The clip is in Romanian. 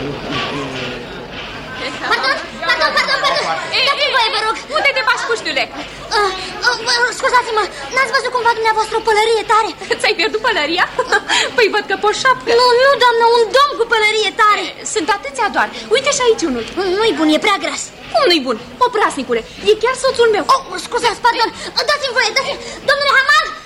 Pardon. Dați-mi voie, vă rog. Unde te bași, puștule? Scuzați-mă, n-ați văzut cumva dumneavoastră o pălărie tare? Ți-ai pierdut pălăria? Păi văd că poți șapcă. Nu, doamnă, un domn cu pălărie tare. Sunt atâția doar. Uite și aici unul. Nu-i bun, e prea gras. Cum nu-i bun? Oprasnicule, e chiar soțul meu. Scuzați, pardon. Dați-mi voie, Domnule Hamal,